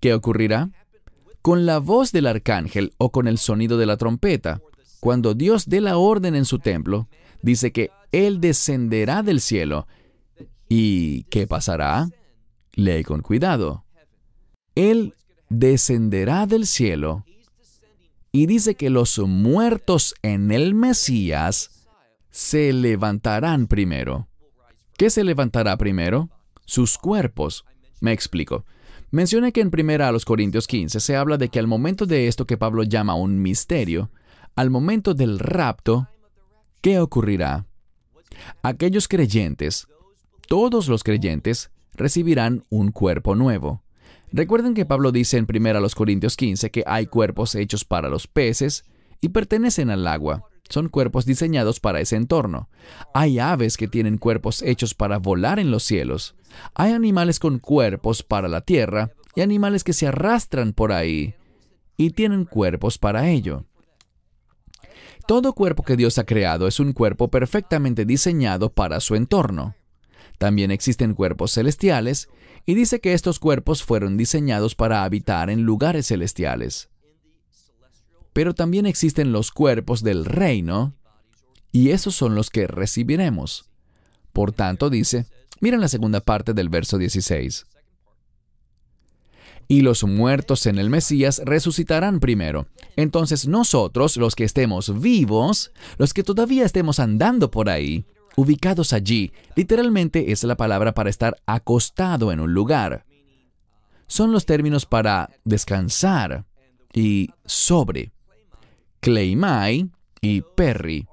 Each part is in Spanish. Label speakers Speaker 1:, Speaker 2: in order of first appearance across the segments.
Speaker 1: ¿Qué ocurrirá? Con la voz del arcángel o con el sonido de la trompeta, cuando Dios dé la orden en su templo, dice que Él descenderá del cielo. ¿Y qué pasará? Lee con cuidado. Él descenderá del cielo y dice que los muertos en el Mesías se levantarán primero. ¿Qué se levantará primero? Sus cuerpos. Me explico. Mencioné que en 1 Corintios 15 se habla de que al momento de esto que Pablo llama un misterio, al momento del rapto, ¿qué ocurrirá? Aquellos creyentes, todos los creyentes, recibirán un cuerpo nuevo. Recuerden que Pablo dice en 1 Corintios 15 que hay cuerpos hechos para los peces y pertenecen al agua. Son cuerpos diseñados para ese entorno. Hay aves que tienen cuerpos hechos para volar en los cielos. Hay animales con cuerpos para la tierra y animales que se arrastran por ahí y tienen cuerpos para ello. Todo cuerpo que Dios ha creado es un cuerpo perfectamente diseñado para su entorno. También existen cuerpos celestiales y dice que estos cuerpos fueron diseñados para habitar en lugares celestiales. Pero también existen los cuerpos del reino, y esos son los que recibiremos. Por tanto, dice, miren la segunda parte del verso 16. Y los muertos en el Mesías resucitarán primero. Entonces nosotros, los que estemos vivos, los que todavía estemos andando por ahí, ubicados allí, literalmente es la palabra para estar acostado en un lugar. Son los términos para descansar y sobre. Kleimai y perri.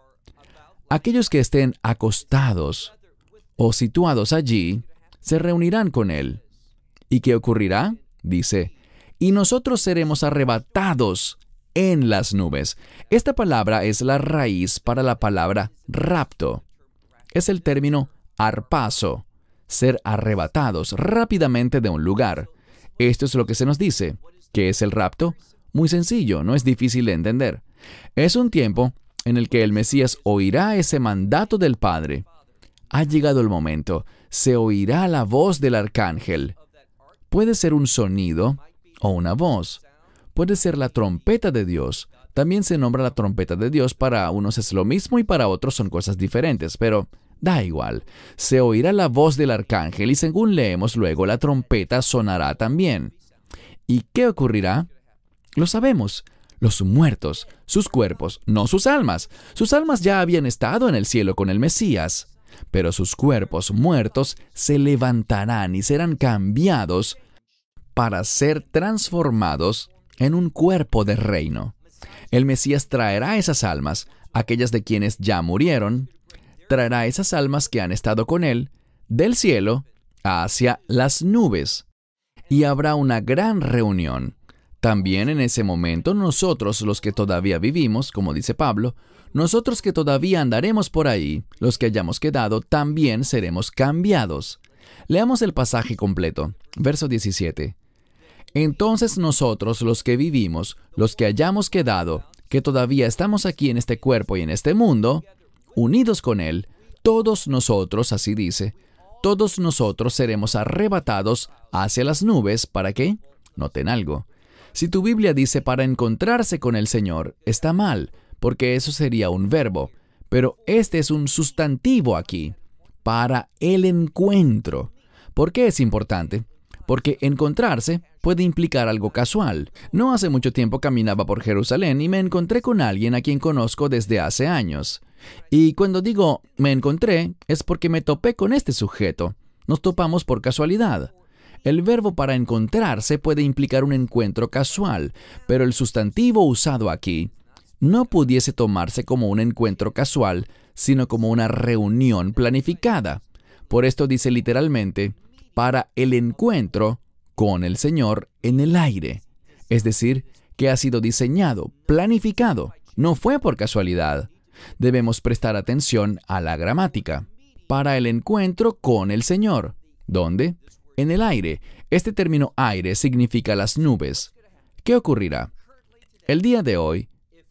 Speaker 1: Aquellos que estén acostados o situados allí, se reunirán con Él. ¿Y qué ocurrirá? Dice, y nosotros seremos arrebatados en las nubes. Esta palabra es la raíz para la palabra rapto. Es el término arpazo, ser arrebatados rápidamente de un lugar. Esto es lo que se nos dice. ¿Qué es el rapto? Muy sencillo, no es difícil de entender. Es un tiempo en el que el Mesías oirá ese mandato del Padre. Ha llegado el momento, se oirá la voz del arcángel. Puede ser un sonido o una voz. Puede ser la trompeta de Dios. También se nombra la trompeta de Dios. Para unos es lo mismo y para otros son cosas diferentes, pero da igual. Se oirá la voz del arcángel y según leemos luego, la trompeta sonará también. ¿Y qué ocurrirá? Lo sabemos. Los muertos, sus cuerpos, no sus almas. Sus almas ya habían estado en el cielo con el Mesías. Pero sus cuerpos muertos se levantarán y serán cambiados para ser transformados en un cuerpo de reino. El Mesías traerá esas almas, aquellas de quienes ya murieron, traerá esas almas que han estado con Él, del cielo hacia las nubes. Y habrá una gran reunión. También en ese momento nosotros, los que todavía vivimos, como dice Pablo, nosotros que todavía andaremos por ahí, los que hayamos quedado, también seremos cambiados. Leamos el pasaje completo, verso 17. Entonces nosotros, los que vivimos, los que hayamos quedado, que todavía estamos aquí en este cuerpo y en este mundo, unidos con Él, todos nosotros, así dice, todos nosotros seremos arrebatados hacia las nubes. ¿Para qué? Noten algo. Si tu Biblia dice para encontrarse con el Señor, está mal, porque eso sería un verbo, pero este es un sustantivo aquí, para el encuentro. ¿Por qué es importante? Porque encontrarse puede implicar algo casual. No hace mucho tiempo caminaba por Jerusalén y me encontré con alguien a quien conozco desde hace años. Y cuando digo me encontré, es porque me topé con este sujeto. Nos topamos por casualidad. El verbo para encontrarse puede implicar un encuentro casual, pero el sustantivo usado aquí no pudiese tomarse como un encuentro casual, sino como una reunión planificada. Por esto dice literalmente, para el encuentro con el Señor en el aire. Es decir, que ha sido diseñado, planificado, no fue por casualidad. Debemos prestar atención a la gramática. Para el encuentro con el Señor. ¿Dónde? En el aire. Este término aire significa las nubes. ¿Qué ocurrirá? El día de hoy,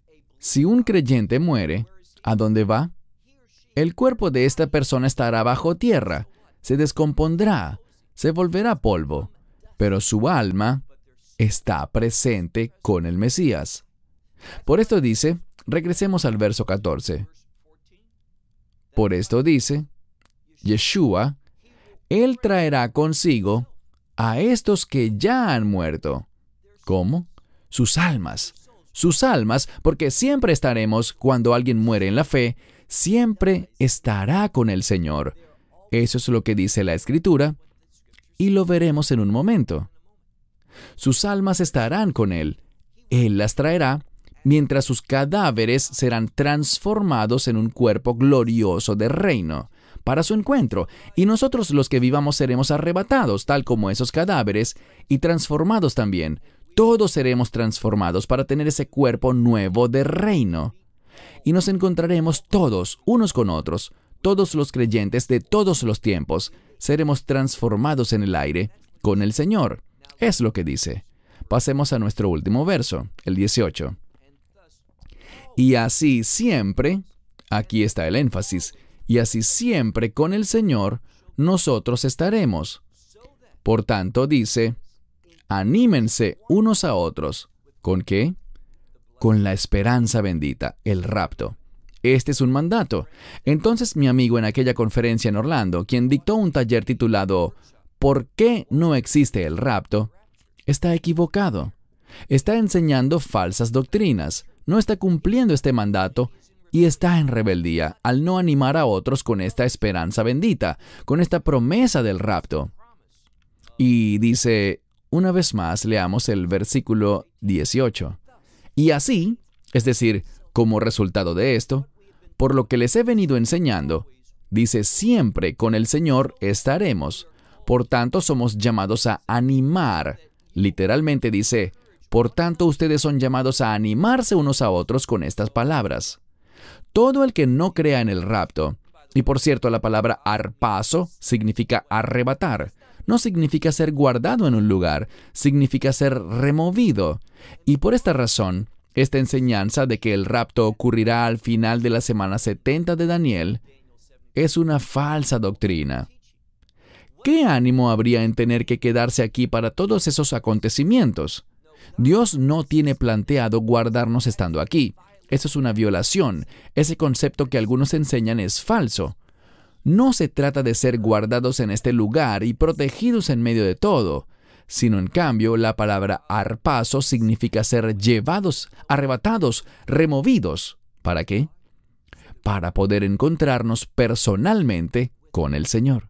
Speaker 1: si un creyente muere, ¿a dónde va? El cuerpo de esta persona estará bajo tierra, se descompondrá, se volverá polvo, pero su alma está presente con el Mesías. Por esto dice, regresemos al verso 14. Por esto dice, Yeshua, Él traerá consigo a estos que ya han muerto. ¿Cómo? Sus almas. Sus almas, porque siempre estaremos, cuando alguien muere en la fe, siempre estará con el Señor. Eso es lo que dice la Escritura, y lo veremos en un momento. Sus almas estarán con Él. Él las traerá, mientras sus cadáveres serán transformados en un cuerpo glorioso de reino, para su encuentro, y nosotros los que vivamos seremos arrebatados, tal como esos cadáveres, y transformados también. Todos seremos transformados para tener ese cuerpo nuevo de reino. Y nos encontraremos todos, unos con otros, todos los creyentes de todos los tiempos, seremos transformados en el aire con el Señor. Es lo que dice. Pasemos a nuestro último verso, el 18. Y así siempre, aquí está el énfasis, y así siempre con el Señor nosotros estaremos. Por tanto, dice, anímense unos a otros. ¿Con qué? Con la esperanza bendita, el rapto. Este es un mandato. Entonces mi amigo en aquella conferencia en Orlando, quien dictó un taller titulado ¿Por qué no existe el rapto?, está equivocado. Está enseñando falsas doctrinas, no está cumpliendo este mandato y está en rebeldía al no animar a otros con esta esperanza bendita, con esta promesa del rapto. Y dice, una vez más, leamos el versículo 18. Y así, es decir, como resultado de esto, por lo que les he venido enseñando, dice, siempre con el Señor estaremos. Por tanto, somos llamados a animar. Literalmente dice, por tanto, ustedes son llamados a animarse unos a otros con estas palabras. Todo el que no crea en el rapto, y por cierto, la palabra arpazo significa arrebatar, no significa ser guardado en un lugar, significa ser removido. Y por esta razón, esta enseñanza de que el rapto ocurrirá al final de la semana 70 de Daniel es una falsa doctrina. ¿Qué ánimo habría en tener que quedarse aquí para todos esos acontecimientos? Dios no tiene planteado guardarnos estando aquí. Eso es una violación. Ese concepto que algunos enseñan es falso. No se trata de ser guardados en este lugar y protegidos en medio de todo, sino en cambio la palabra arpazo significa ser llevados, arrebatados, removidos. ¿Para qué? Para poder encontrarnos personalmente con el Señor.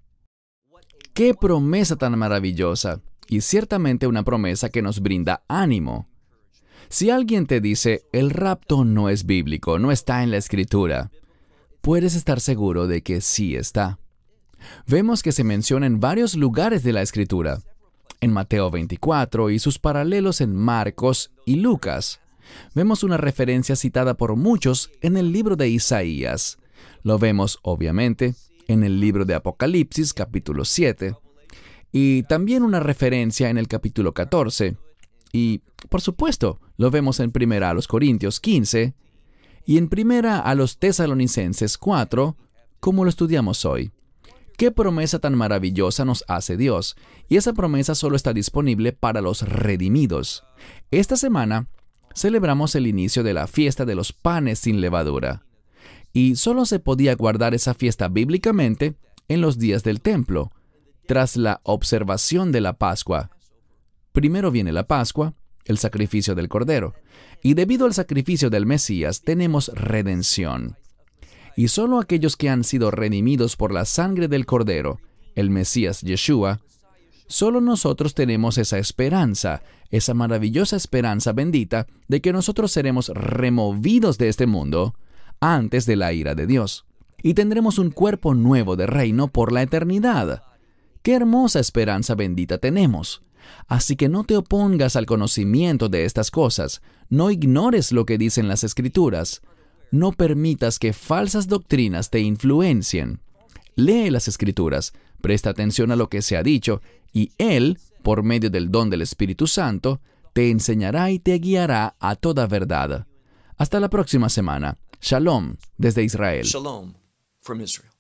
Speaker 1: ¡Qué promesa tan maravillosa! Y ciertamente una promesa que nos brinda ánimo. Si alguien te dice, el rapto no es bíblico, no está en la Escritura, puedes estar seguro de que sí está. Vemos que se menciona en varios lugares de la Escritura. En Mateo 24 y sus paralelos en Marcos y Lucas. Vemos una referencia citada por muchos en el libro de Isaías. Lo vemos, obviamente, en el libro de Apocalipsis, capítulo 7. Y también una referencia en el capítulo 14. Y, por supuesto, lo vemos en 1 Corintios 15 y en 1 Tesalonicenses 4, como lo estudiamos hoy. ¡Qué promesa tan maravillosa nos hace Dios! Y esa promesa solo está disponible para los redimidos. Esta semana celebramos el inicio de la fiesta de los panes sin levadura. Y solo se podía guardar esa fiesta bíblicamente en los días del templo, tras la observación de la Pascua. Primero viene la Pascua, el sacrificio del Cordero, y debido al sacrificio del Mesías tenemos redención. Y solo aquellos que han sido redimidos por la sangre del Cordero, el Mesías Yeshua, solo nosotros tenemos esa esperanza, esa maravillosa esperanza bendita de que nosotros seremos removidos de este mundo antes de la ira de Dios, y tendremos un cuerpo nuevo de reino por la eternidad. ¡Qué hermosa esperanza bendita tenemos! Así que no te opongas al conocimiento de estas cosas, no ignores lo que dicen las Escrituras, no permitas que falsas doctrinas te influencien. Lee las Escrituras, presta atención a lo que se ha dicho, y Él, por medio del don del Espíritu Santo, te enseñará y te guiará a toda verdad. Hasta la próxima semana. Shalom, desde Israel.
Speaker 2: Shalom from Israel.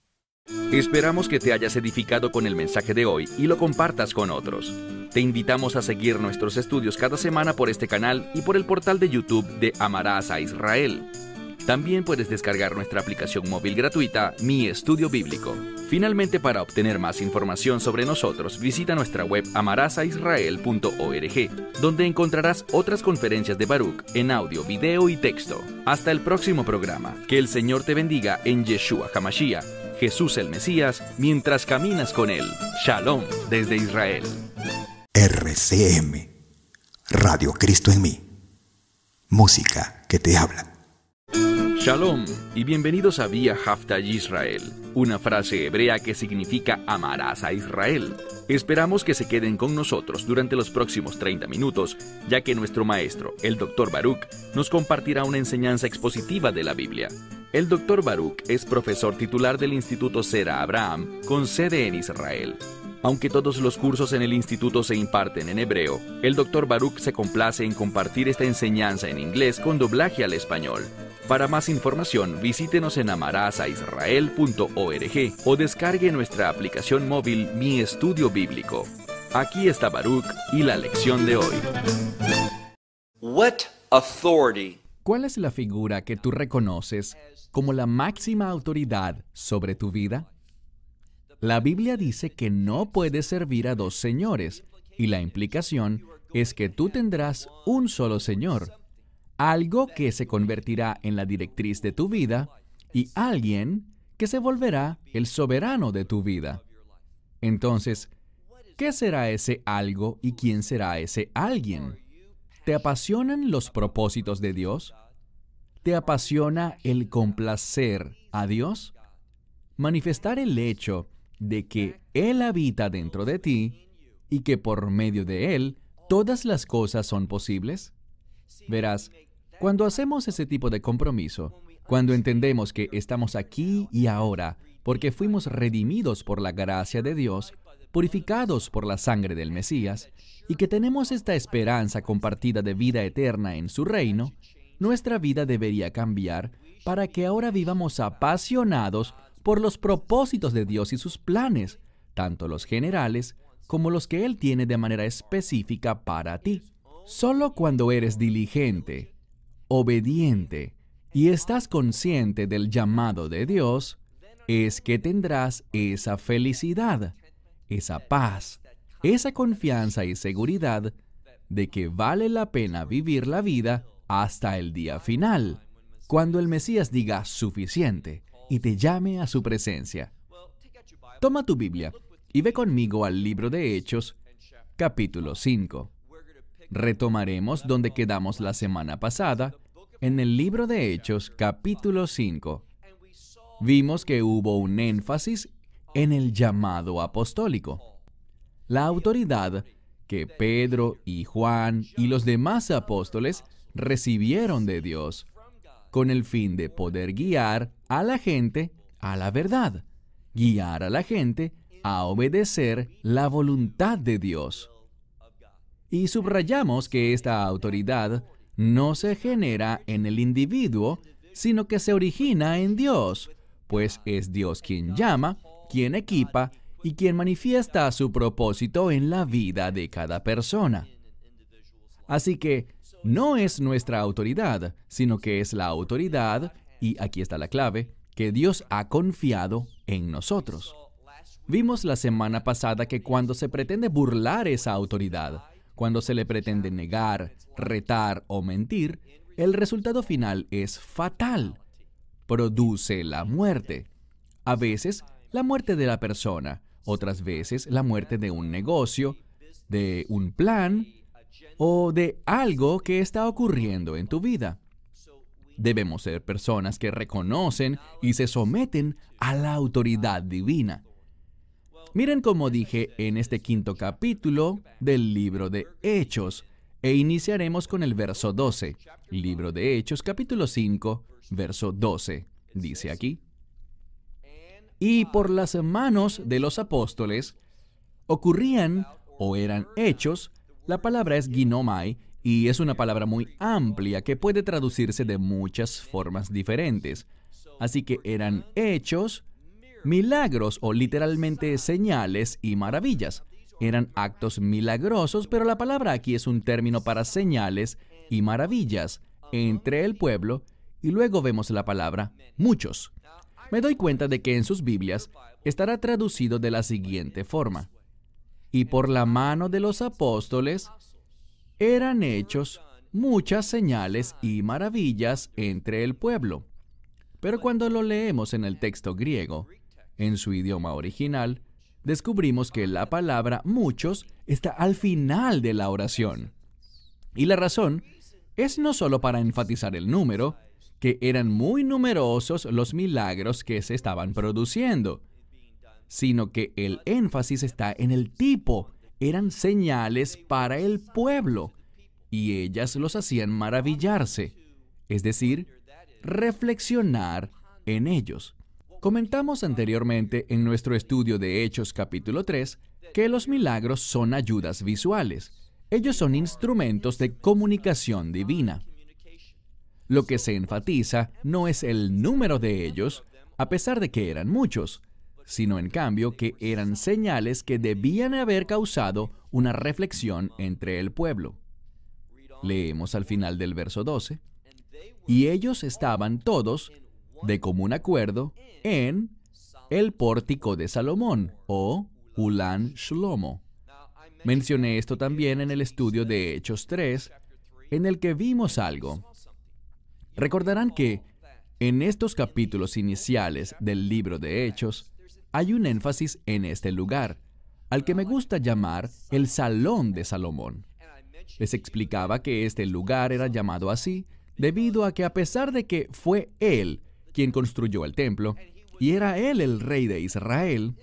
Speaker 1: Esperamos que te hayas edificado con el mensaje de hoy y lo compartas con otros. Te invitamos a seguir nuestros estudios cada semana por este canal y por el portal de YouTube de Amarás a Israel. También puedes descargar nuestra aplicación móvil gratuita, Mi Estudio Bíblico. Finalmente, para obtener más información sobre nosotros, visita nuestra web amarasaisrael.org, donde encontrarás otras conferencias de Baruch en audio, video y texto. Hasta el próximo programa. Que el Señor te bendiga en Yeshua HaMashiach, Jesús el Mesías, mientras caminas con Él. Shalom desde Israel.
Speaker 2: RCM, Radio Cristo en mí. Música que te habla.
Speaker 1: Shalom y bienvenidos a Vía Hafta Yisrael, una frase hebrea que significa amarás a Israel. Esperamos que se queden con nosotros durante los próximos 30 minutos, ya que nuestro maestro, el Dr. Baruch, nos compartirá una enseñanza expositiva de la Biblia. El Dr. Baruch es profesor titular del Instituto Sera Abraham, con sede en Israel. Aunque todos los cursos en el instituto se imparten en hebreo, el Dr. Baruch se complace en compartir esta enseñanza en inglés con doblaje al español. Para más información, visítenos en amarasaisrael.org o descargue nuestra aplicación móvil Mi Estudio Bíblico. Aquí está Baruch y la lección de hoy. ¿Cuál es la figura que tú reconoces como la máxima autoridad sobre tu vida? La Biblia dice que no puedes servir a dos señores, y la implicación es que tú tendrás un solo Señor, algo que se convertirá en la directriz de tu vida y alguien que se volverá el soberano de tu vida. Entonces, ¿qué será ese algo y quién será ese alguien? ¿Te apasionan los propósitos de Dios? ¿Te apasiona el complacer a Dios? Manifestar el hecho de que Él habita dentro de ti y que por medio de Él todas las cosas son posibles. Verás, cuando hacemos ese tipo de compromiso, cuando entendemos que estamos aquí y ahora porque fuimos redimidos por la gracia de Dios, purificados por la sangre del Mesías, y que tenemos esta esperanza compartida de vida eterna en su reino, nuestra vida debería cambiar para que ahora vivamos apasionados por los propósitos de Dios y sus planes, tanto los generales como los que Él tiene de manera específica para ti. Solo cuando eres diligente, obediente y estás consciente del llamado de Dios, es que tendrás esa felicidad, esa paz, esa confianza y seguridad de que vale la pena vivir la vida hasta el día final, cuando el Mesías diga suficiente y te llame a su presencia. Toma tu Biblia y ve conmigo al libro de Hechos, capítulo 5. Retomaremos donde quedamos la semana pasada, en el libro de Hechos, capítulo 5. Vimos que hubo un énfasis en el llamado apostólico. La autoridad que Pedro y Juan y los demás apóstoles recibieron de Dios, con el fin de poder guiar a la gente a la verdad, guiar a la gente a obedecer la voluntad de Dios. Y subrayamos que esta autoridad no se genera en el individuo, sino que se origina en Dios, pues es Dios quien llama, quien equipa y quien manifiesta su propósito en la vida de cada persona. Así que no es nuestra autoridad, sino que es la autoridad, y aquí está la clave, que Dios ha confiado en nosotros. Vimos la semana pasada que cuando se pretende burlar esa autoridad, cuando se le pretende negar, retar o mentir, el resultado final es fatal. Produce la muerte. A veces, la muerte de la persona, otras veces la muerte de un negocio, de un plan o de algo que está ocurriendo en tu vida. Debemos ser personas que reconocen y se someten a la autoridad divina. Miren cómo dije en este 5º capítulo del libro de Hechos, e iniciaremos con el verso 12. Libro de Hechos, capítulo 5, verso 12. Dice aquí: y por las manos de los apóstoles ocurrían o eran hechos. La palabra es ginomai y es una palabra muy amplia que puede traducirse de muchas formas diferentes. Así que eran hechos Milagros o literalmente señales y maravillas. Eran actos milagrosos, pero la palabra aquí es un término para señales y maravillas entre el pueblo, y luego vemos la palabra muchos. Me doy cuenta de que en sus Biblias estará traducido de la siguiente forma: y por la mano de los apóstoles eran hechos muchas señales y maravillas entre el pueblo. Pero cuando lo leemos en el texto griego, en su idioma original, descubrimos que la palabra muchos está al final de la oración. Y la razón es no solo para enfatizar el número, que eran muy numerosos los milagros que se estaban produciendo, sino que el énfasis está en el tipo. Eran señales para el pueblo, y ellas los hacían maravillarse, es decir, reflexionar en ellos. Comentamos anteriormente en nuestro estudio de Hechos capítulo 3 que los milagros son ayudas visuales. Ellos son instrumentos de comunicación divina. Lo que se enfatiza no es el número de ellos, a pesar de que eran muchos, sino en cambio que eran señales que debían haber causado una reflexión entre el pueblo. Leemos al final del verso 12, y ellos estaban todos de común acuerdo en el pórtico de Salomón, o Ulán Shlomo. Mencioné esto también en el estudio de Hechos 3, en el que vimos algo. Recordarán que en estos capítulos iniciales del libro de Hechos hay un énfasis en este lugar, al que me gusta llamar el Salón de Salomón. Les explicaba que este lugar era llamado así debido a que, a pesar de que fue él quien construyó el templo y era él el rey de Israel,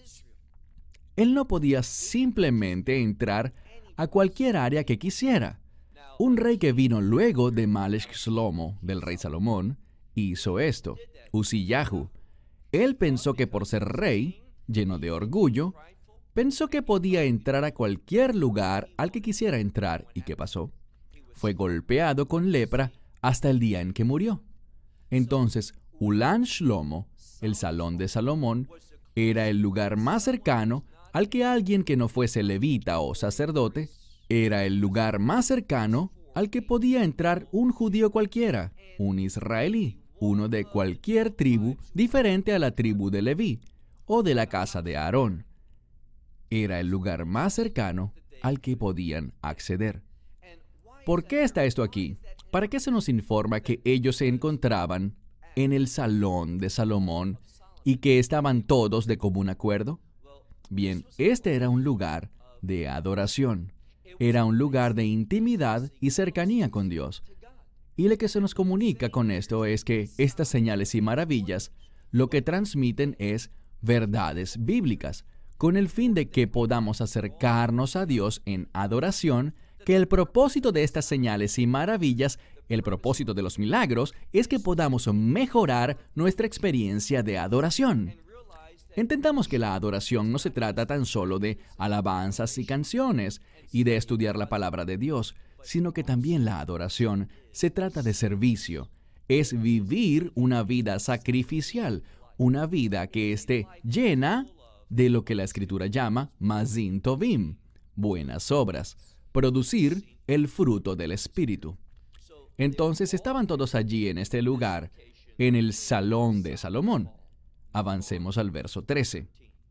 Speaker 1: él no podía simplemente entrar a cualquier área que quisiera. Un rey que vino luego de Malech Shlomo, del rey Salomón, hizo esto. Uzziyahu. Él pensó que por ser rey, lleno de orgullo, pensó que podía entrar a cualquier lugar al que quisiera entrar. ¿Y qué pasó? Fue golpeado con lepra hasta el día en que murió. Entonces, Ulán Shlomo, el Salón de Salomón, era el lugar más cercano al que alguien que no fuese levita o sacerdote, era el lugar más cercano al que podía entrar un judío cualquiera, un israelí, uno de cualquier tribu diferente a la tribu de Leví o de la casa de Aarón. Era el lugar más cercano al que podían acceder. ¿Por qué está esto aquí? ¿Para qué se nos informa que ellos se encontraban en el Salón de Salomón y que estaban todos de común acuerdo? Bien, este era un lugar de adoración. Era un lugar de intimidad y cercanía con Dios. Y lo que se nos comunica con esto es que estas señales y maravillas lo que transmiten es verdades bíblicas, con el fin de que podamos acercarnos a Dios en adoración, que el propósito de estas señales y maravillas, el propósito de los milagros, es que podamos mejorar nuestra experiencia de adoración. Entendamos que la adoración no se trata tan solo de alabanzas y canciones y de estudiar la palabra de Dios, sino que también la adoración se trata de servicio. Es vivir una vida sacrificial, una vida que esté llena de lo que la Escritura llama Mazin Tovim, buenas obras, producir el fruto del Espíritu. Entonces estaban todos allí en este lugar, en el Salón de Salomón. Avancemos al verso 13.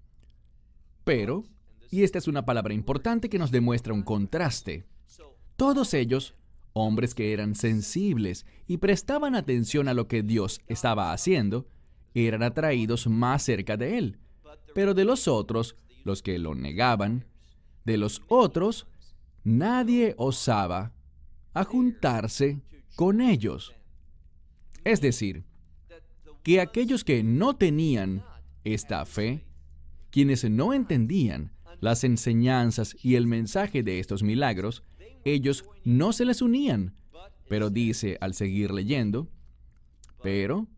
Speaker 1: Pero, y esta es una palabra importante que nos demuestra un contraste, todos ellos, hombres que eran sensibles y prestaban atención a lo que Dios estaba haciendo, eran atraídos más cerca de Él. Pero de los otros, los que lo negaban, de los otros, nadie osaba a juntarse con ellos. Es decir, que aquellos que no tenían esta fe, quienes no entendían las enseñanzas y el mensaje de estos milagros, ellos no se les unían. Pero dice al seguir leyendo, pero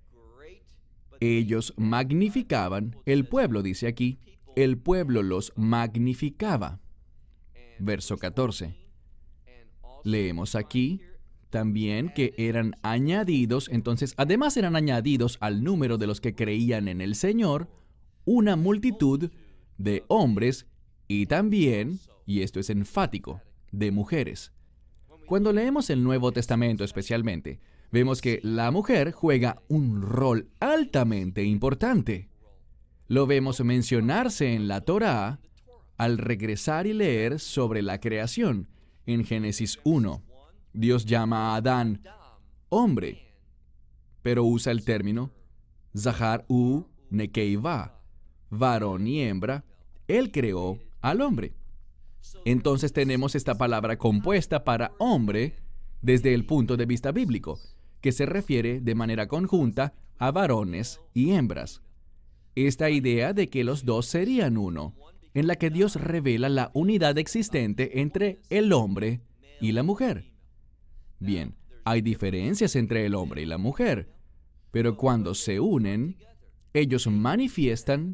Speaker 1: ellos magnificaban, el pueblo dice aquí, el pueblo los magnificaba. Verso 14. Leemos aquí también que eran añadidos, entonces además eran añadidos al número de los que creían en el Señor, una multitud de hombres y también, y esto es enfático, de mujeres. Cuando leemos el Nuevo Testamento especialmente, vemos que la mujer juega un rol altamente importante. Lo vemos mencionarse en la Torá al regresar y leer sobre la creación. En Génesis 1, Dios llama a Adán hombre, pero usa el término Zahar u Nekeiva, varón y hembra. Él creó al hombre. Entonces tenemos esta palabra compuesta para hombre desde el punto de vista bíblico, que se refiere de manera conjunta a varones y hembras. Esta idea de que los dos serían uno, en la que Dios revela la unidad existente entre el hombre y la mujer. Bien, hay diferencias entre el hombre y la mujer, pero cuando se unen, ellos manifiestan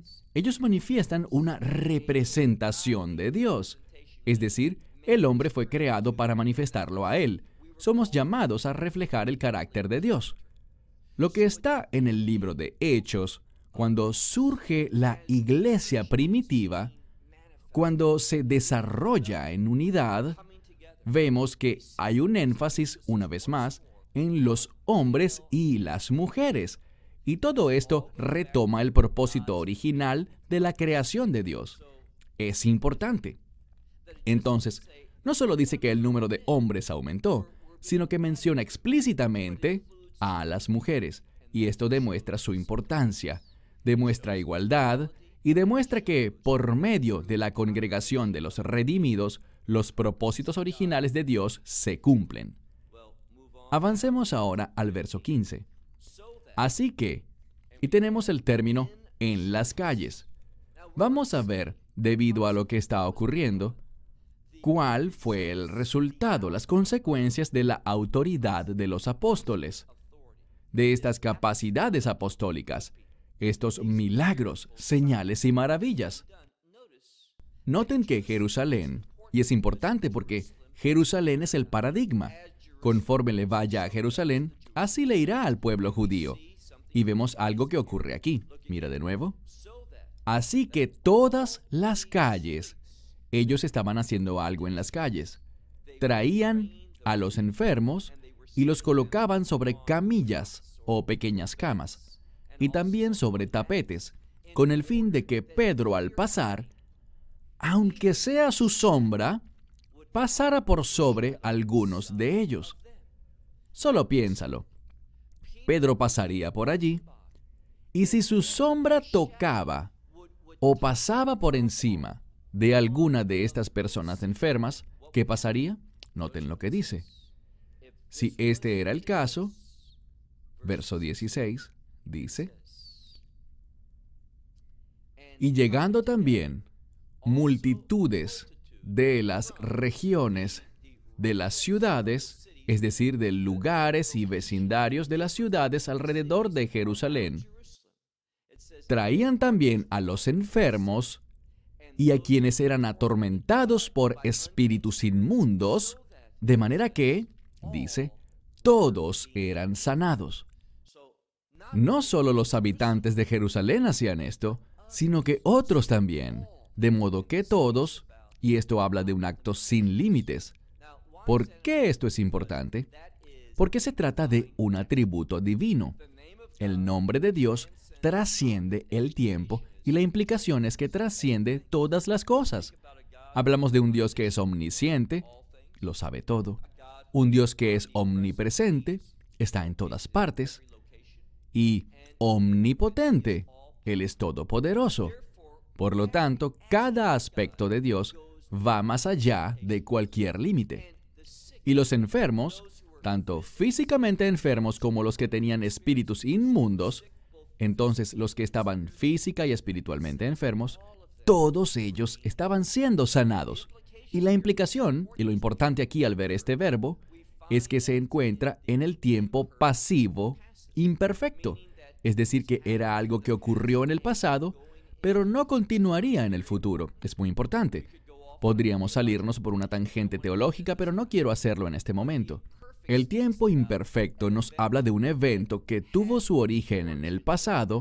Speaker 1: una representación de Dios. Es decir, el hombre fue creado para manifestarlo a Él. Somos llamados a reflejar el carácter de Dios. Lo que está en el libro de Hechos, cuando surge la iglesia primitiva, cuando se desarrolla en unidad, vemos que hay un énfasis, una vez más, en los hombres y las mujeres. Y todo esto retoma el propósito original de la creación de Dios. Es importante. Entonces, no solo dice que el número de hombres aumentó, sino que menciona explícitamente a las mujeres. Y esto demuestra su importancia, demuestra igualdad y demuestra que, por medio de la congregación de los redimidos, los propósitos originales de Dios se cumplen. Avancemos ahora al verso 15. Así que, y tenemos el término en las calles. Vamos a ver, debido a lo que está ocurriendo, cuál fue el resultado, las consecuencias de la autoridad de los apóstoles, de estas capacidades apostólicas, estos milagros, señales y maravillas. Noten que Jerusalén, y es importante porque Jerusalén es el paradigma. Conforme le vaya a Jerusalén, así le irá al pueblo judío. Y vemos algo que ocurre aquí. Mira de nuevo. Así que todas las calles, ellos estaban haciendo algo en las calles. Traían a los enfermos y los colocaban sobre camillas o pequeñas camas, y también sobre tapetes, con el fin de que Pedro al pasar, aunque sea su sombra, pasara por sobre algunos de ellos. Solo piénsalo. Pedro pasaría por allí, y si su sombra tocaba o pasaba por encima de alguna de estas personas enfermas, ¿qué pasaría? Noten lo que dice. Si este era el caso, verso 16, dice: y llegando también multitudes de las regiones de las ciudades, es decir, de lugares y vecindarios de las ciudades alrededor de Jerusalén, traían también a los enfermos y a quienes eran atormentados por espíritus inmundos, de manera que, dice, todos eran sanados. No solo los habitantes de Jerusalén hacían esto, sino que otros también, de modo que todos, y esto habla de un acto sin límites. ¿Por qué esto es importante? Porque se trata de un atributo divino. El nombre de Dios trasciende el tiempo y la implicación es que trasciende todas las cosas. Hablamos de un Dios que es omnisciente, lo sabe todo. Un Dios que es omnipresente, está en todas partes. Y omnipotente, Él es todopoderoso. Por lo tanto, cada aspecto de Dios va más allá de cualquier límite. Y los enfermos, tanto físicamente enfermos como los que tenían espíritus inmundos, entonces los que estaban física y espiritualmente enfermos, todos ellos estaban siendo sanados. Y la implicación, y lo importante aquí al ver este verbo, es que se encuentra en el tiempo pasivo imperfecto. Es decir, que era algo que ocurrió en el pasado, pero no continuaría en el futuro. Es muy importante. Podríamos salirnos por una tangente teológica, pero no quiero hacerlo en este momento. El tiempo imperfecto nos habla de un evento que tuvo su origen en el pasado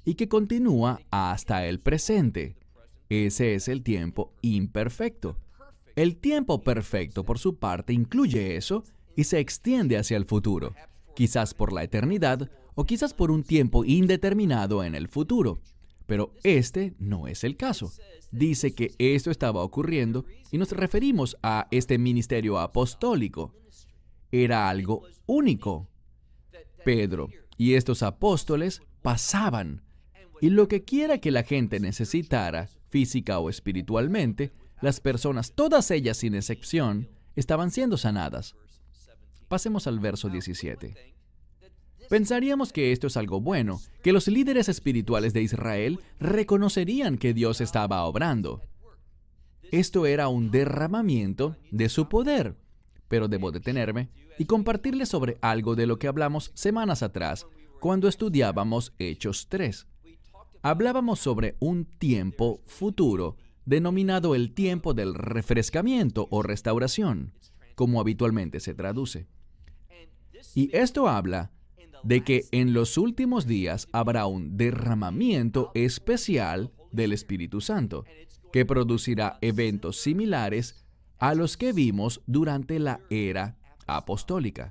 Speaker 1: y que continúa hasta el presente. Ese es el tiempo imperfecto. El tiempo perfecto, por su parte, incluye eso y se extiende hacia el futuro, quizás por la eternidad o quizás por un tiempo indeterminado en el futuro. Pero este no es el caso. Dice que esto estaba ocurriendo y nos referimos a este ministerio apostólico. Era algo único. Pedro y estos apóstoles pasaban, y lo que quiera que la gente necesitara, física o espiritualmente, las personas, todas ellas sin excepción, estaban siendo sanadas. Pasemos al verso 17. Pensaríamos que esto es algo bueno, que los líderes espirituales de Israel reconocerían que Dios estaba obrando. Esto era un derramamiento de su poder. Pero debo detenerme y compartirles sobre algo de lo que hablamos semanas atrás, cuando estudiábamos Hechos 3. Hablábamos sobre un tiempo futuro, denominado el tiempo del refrescamiento o restauración, como habitualmente se traduce. Y esto habla de que en los últimos días habrá un derramamiento especial del Espíritu Santo, que producirá eventos similares a los que vimos durante la era apostólica.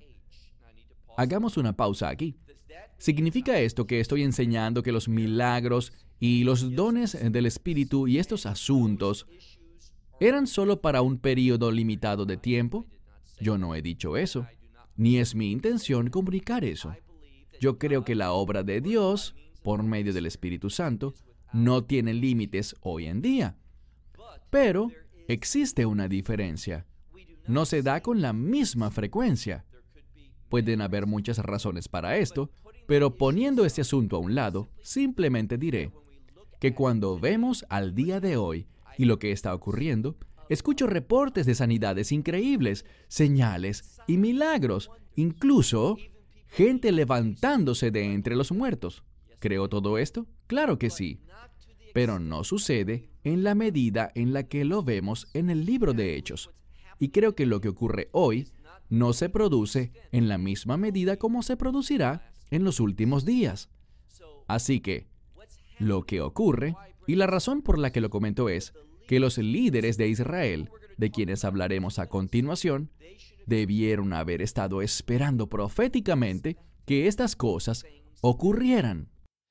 Speaker 1: Hagamos una pausa aquí. ¿Significa esto que estoy enseñando que los milagros y los dones del Espíritu y estos asuntos eran solo para un periodo limitado de tiempo? Yo no he dicho eso, ni es mi intención comunicar eso. Yo creo que la obra de Dios, por medio del Espíritu Santo, no tiene límites hoy en día. Pero existe una diferencia. No se da con la misma frecuencia. Pueden haber muchas razones para esto, pero poniendo este asunto a un lado, simplemente diré que cuando vemos al día de hoy y lo que está ocurriendo, escucho reportes de sanidades increíbles, señales y milagros, incluso gente levantándose de entre los muertos. ¿Creo todo esto? Claro que sí. Pero no sucede en la medida en la que lo vemos en el libro de Hechos. Y creo que lo que ocurre hoy no se produce en la misma medida como se producirá en los últimos días. Así que, lo que ocurre, y la razón por la que lo comento es que los líderes de Israel, de quienes hablaremos a continuación, debieron haber estado esperando proféticamente que estas cosas ocurrieran.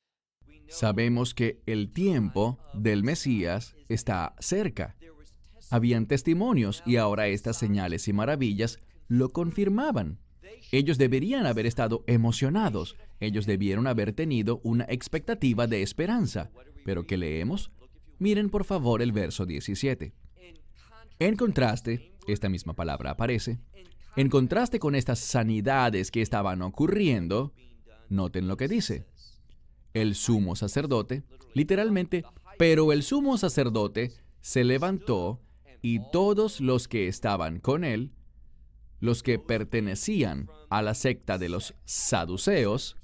Speaker 1: Sabemos que el tiempo del Mesías está cerca. Habían testimonios y ahora estas señales y maravillas lo confirmaban. Ellos deberían haber estado emocionados. Ellos debieron haber tenido una expectativa de esperanza. ¿Pero qué leemos? Miren por favor el verso 17. En contraste, esta misma palabra aparece. En contraste con estas sanidades que estaban ocurriendo, noten lo que dice. El sumo sacerdote, literalmente, pero el sumo sacerdote se levantó y todos los que estaban con él, los que pertenecían a la secta de los saduceos,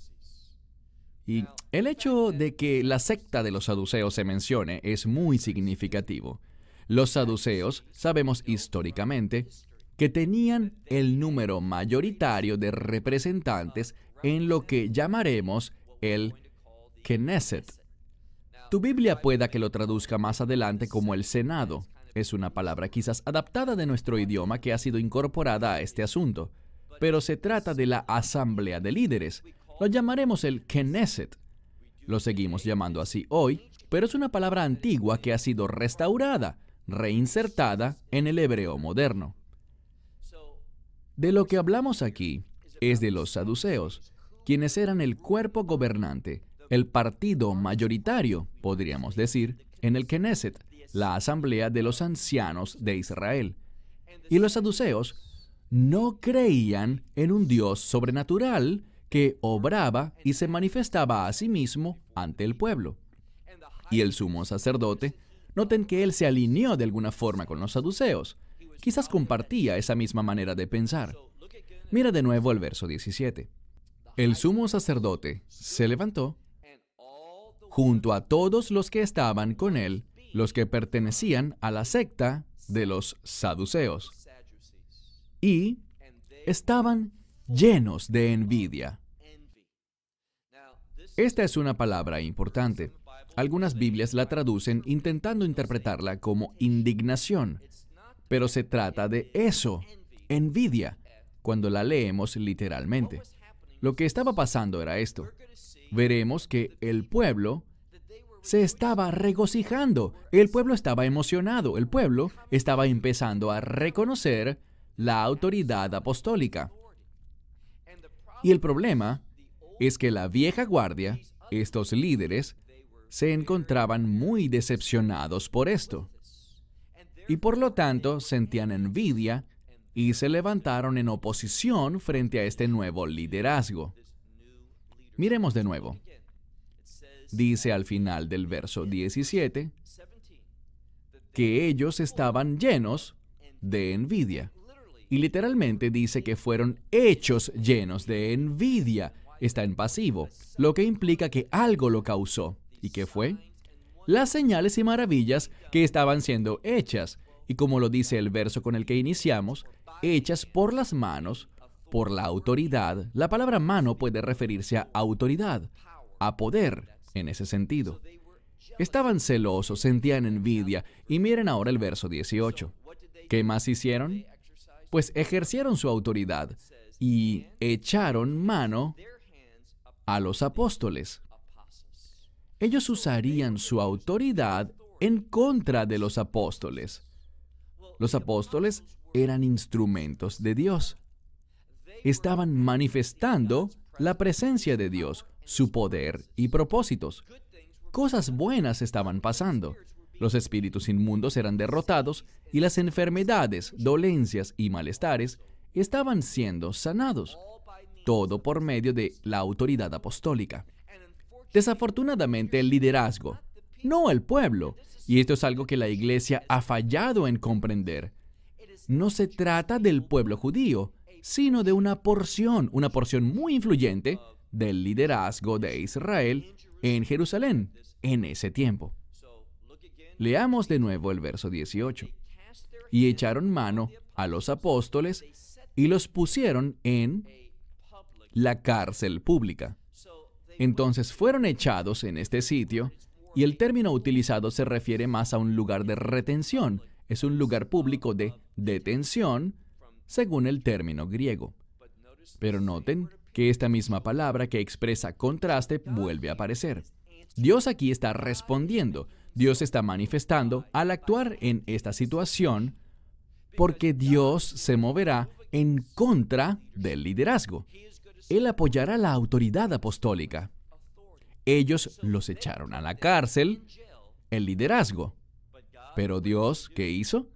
Speaker 1: y el hecho de que la secta de los saduceos se mencione es muy significativo. Los saduceos, sabemos históricamente, que tenían el número mayoritario de representantes en lo que llamaremos el Knesset. Tu Biblia pueda que lo traduzca más adelante como el Senado. Es una palabra quizás adaptada de nuestro idioma que ha sido incorporada a este asunto. Pero se trata de la asamblea de líderes. Lo llamaremos el Knesset. Lo seguimos llamando así hoy, pero es una palabra antigua que ha sido restaurada, reinsertada en el hebreo moderno. De lo que hablamos aquí es de los saduceos, quienes eran el cuerpo gobernante, el partido mayoritario, podríamos decir, en el Knesset, la asamblea de los ancianos de Israel. Y los saduceos no creían en un Dios sobrenatural que obraba y se manifestaba a sí mismo ante el pueblo. Y el sumo sacerdote, noten que él se alineó de alguna forma con los saduceos. Quizás compartía esa misma manera de pensar. Mira de nuevo el verso 17. El sumo sacerdote se levantó junto a todos los que estaban con él, los que pertenecían a la secta de los saduceos, y estaban llenos de envidia. Esta es una palabra importante. Algunas Biblias la traducen intentando interpretarla como indignación, pero se trata de eso, envidia, cuando la leemos literalmente. Lo que estaba pasando era esto. Veremos que el pueblo se estaba regocijando, el pueblo estaba emocionado, el pueblo estaba empezando a reconocer la autoridad apostólica. Y el problema es que la vieja guardia, estos líderes, se encontraban muy decepcionados por esto. Y por lo tanto sentían envidia y se levantaron en oposición frente a este nuevo liderazgo. Miremos de nuevo. Dice al final del verso 17 que ellos estaban llenos de envidia. Y literalmente dice que fueron hechos llenos de envidia. Está en pasivo, lo que implica que algo lo causó. ¿Y qué fue? Las señales y maravillas que estaban siendo hechas. Y como lo dice el verso con el que iniciamos, hechas por las manos, por la autoridad. La palabra mano puede referirse a autoridad, a poder, en ese sentido. Estaban celosos, sentían envidia. Y miren ahora el verso 18. ¿Qué más hicieron? Pues ejercieron su autoridad y echaron mano a los apóstoles. Ellos usarían su autoridad en contra de los apóstoles. Los apóstoles eran instrumentos de Dios. Estaban manifestando la presencia de Dios, su poder y propósitos. Cosas buenas estaban pasando. Los espíritus inmundos eran derrotados y las enfermedades, dolencias y malestares estaban siendo sanados. Todo por medio de la autoridad apostólica. Desafortunadamente, el liderazgo, no el pueblo, y esto es algo que la iglesia ha fallado en comprender. No se trata del pueblo judío, sino de una porción muy influyente del liderazgo de Israel en Jerusalén en ese tiempo. Leamos de nuevo el verso 18. Y echaron mano a los apóstoles y los pusieron en la cárcel pública. Entonces fueron echados en este sitio, y el término utilizado se refiere más a un lugar de retención. Es un lugar público de detención, según el término griego. Pero noten que esta misma palabra que expresa contraste vuelve a aparecer. Dios aquí está respondiendo. Dios está manifestando al actuar en esta situación, porque Dios se moverá en contra del liderazgo. Él apoyará la autoridad apostólica. Ellos los echaron a la cárcel, el liderazgo. Pero Dios, ¿qué hizo?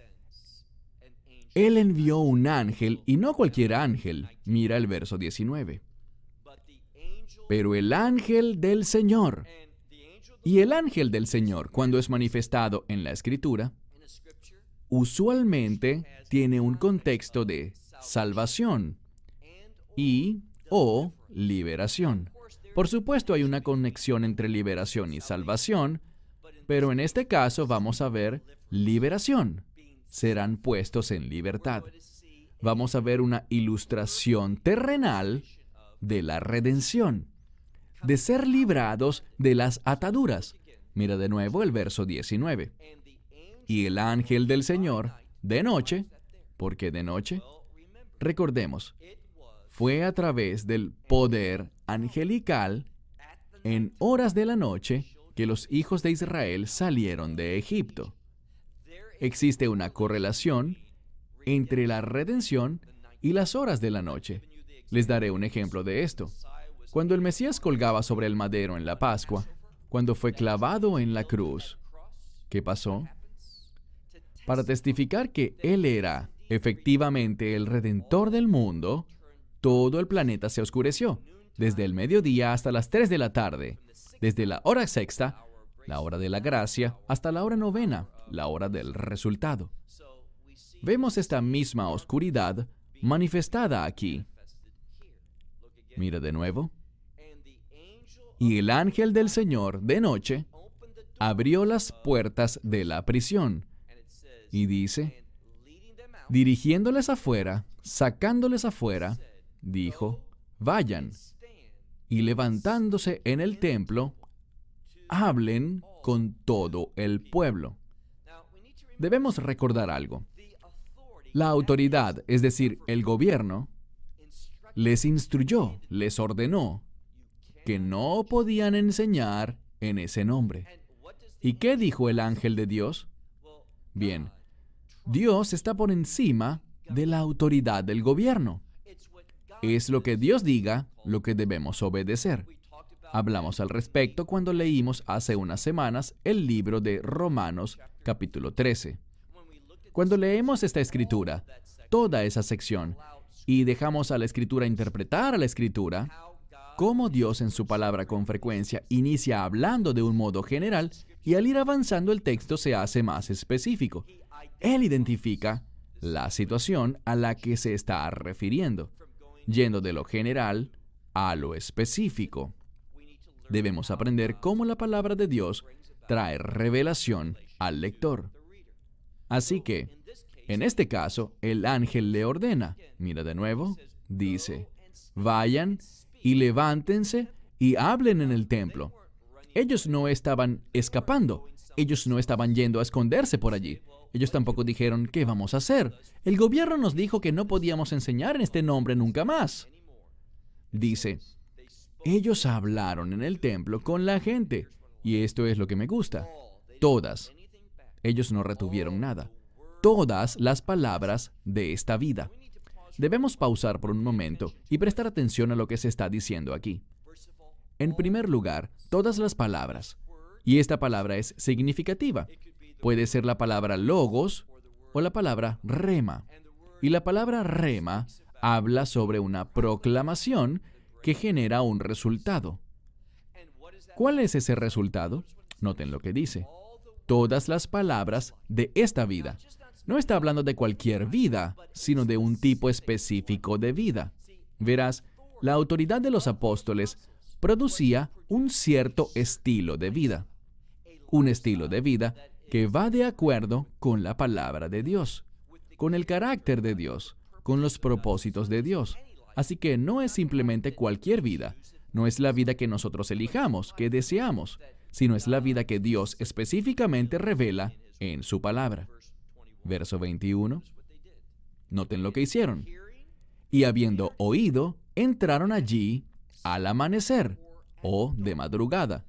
Speaker 1: Él envió un ángel, y no cualquier ángel. Mira el verso 19. Pero el ángel del Señor. Y el ángel del Señor, cuando es manifestado en la Escritura, usualmente tiene un contexto de salvación o liberación. Por supuesto, hay una conexión entre liberación y salvación, pero en este caso vamos a ver liberación. Serán puestos en libertad. Vamos a ver una ilustración terrenal de la redención, de ser librados de las ataduras. Mira de nuevo el verso 19. Y el ángel del Señor, de noche, ¿por qué de noche? Recordemos, fue a través del poder angelical en horas de la noche que los hijos de Israel salieron de Egipto. Existe una correlación entre la redención y las horas de la noche. Les daré un ejemplo de esto. Cuando el Mesías colgaba sobre el madero en la Pascua, cuando fue clavado en la cruz, ¿qué pasó? Para testificar que Él era efectivamente el Redentor del mundo, todo el planeta se oscureció, desde el mediodía hasta las 3 de la tarde, desde la hora sexta, la hora de la gracia, hasta la hora novena, la hora del resultado. Vemos esta misma oscuridad manifestada aquí. Mira de nuevo. Y el ángel del Señor, de noche, abrió las puertas de la prisión. Y dice, dirigiéndoles afuera, sacándoles afuera, dijo, vayan. y levantándose en el templo, hablen con todo el pueblo. Debemos recordar algo. La autoridad, es decir, el gobierno, les instruyó, les ordenó que no podían enseñar en ese nombre. ¿Y qué dijo el ángel de Dios? Bien, Dios está por encima de la autoridad del gobierno. Es lo que Dios diga lo que debemos obedecer. Hablamos al respecto cuando leímos hace unas semanas el libro de Romanos, capítulo 13. Cuando leemos esta escritura, toda esa sección, y dejamos a la escritura interpretar a la escritura, cómo Dios en su palabra con frecuencia inicia hablando de un modo general y al ir avanzando el texto se hace más específico. Él identifica la situación a la que se está refiriendo, yendo de lo general a lo específico. Debemos aprender cómo la palabra de Dios trae revelación al lector. Así que, en este caso, el ángel le ordena, mira de nuevo, dice, vayan y levántense y hablen en el templo. Ellos no estaban escapando, ellos no estaban yendo a esconderse por allí. Ellos tampoco dijeron, ¿qué vamos a hacer? El gobierno nos dijo que no podíamos enseñar en este nombre nunca más. Dice, ellos hablaron en el templo con la gente, y esto es lo que me gusta. Todas. Ellos no retuvieron nada. Todas las palabras de esta vida. Debemos pausar por un momento y prestar atención a lo que se está diciendo aquí. En primer lugar, todas las palabras. Y esta palabra es significativa. Puede ser la palabra logos o la palabra rema. Y la palabra rema habla sobre una proclamación que genera un resultado. ¿Cuál es ese resultado? Noten lo que dice. Todas las palabras de esta vida. No está hablando de cualquier vida, sino de un tipo específico de vida. Verás, la autoridad de los apóstoles producía un cierto estilo de vida. Un estilo de vida que va de acuerdo con la palabra de Dios, con el carácter de Dios, con los propósitos de Dios. Así que no es simplemente cualquier vida, no es la vida que nosotros elijamos, que deseamos, sino es la vida que Dios específicamente revela en su palabra. Verso 21. Noten lo que hicieron. Y habiendo oído, entraron allí al amanecer o de madrugada.